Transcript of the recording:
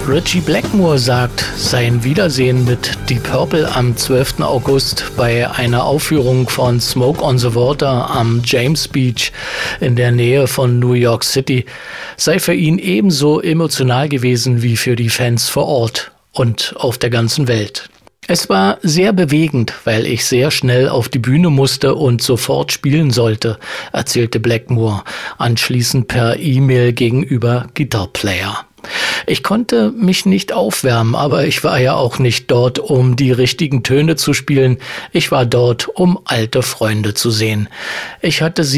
Ritchie Blackmore sagt, sein Wiedersehen mit Deep Purple am 12. August bei einer Aufführung von Smoke on the Water am James Beach in der Nähe von New York City sei für ihn ebenso emotional gewesen wie für die Fans vor Ort und auf der ganzen Welt. Es war sehr bewegend, weil ich sehr schnell auf die Bühne musste und sofort spielen sollte, erzählte Blackmore anschließend per E-Mail gegenüber Guitar Player. Ich konnte mich nicht aufwärmen, aber ich war ja auch nicht dort, um die richtigen Töne zu spielen. Ich war dort, um alte Freunde zu sehen. Ich hatte